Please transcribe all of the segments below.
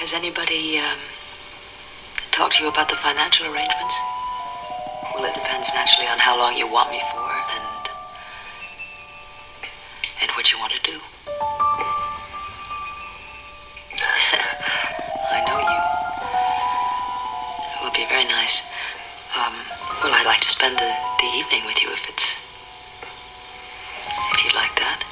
Has anybody talked to you about the financial arrangements? Well, it depends naturally on how long you want me for and what you want to do. I know you. It would be very nice. Well, I'd like to spend the evening with you if you'd like that.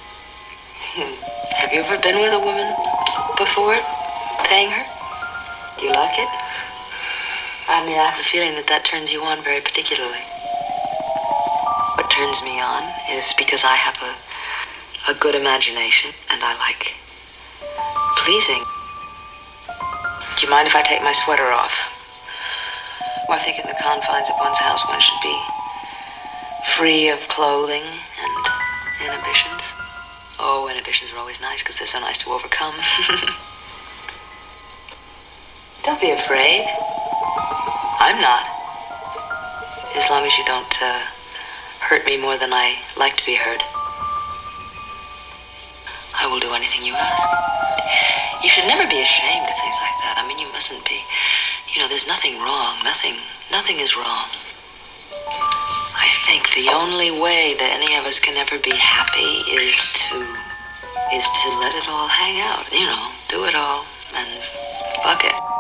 Have you ever been with a woman before, paying her? Do you like it? I mean, I have a feeling that turns you on very particularly. What turns me on is because I have a good imagination, and I like pleasing. Do you mind if I take my sweater off? Well, I think in the confines of one's house, one should be free of clothing and inhibitions. Oh, inhibitions are always nice because they're so nice to overcome. Don't be afraid. I'm not. As long as you don't hurt me more than I like to be hurt. I will do anything you ask. You should never be ashamed of things like that. I mean, you mustn't be. You know, there's nothing wrong. Nothing is wrong. I think the only way that any of us can ever be happy is to let it all hang out. You know, do it all and fuck it.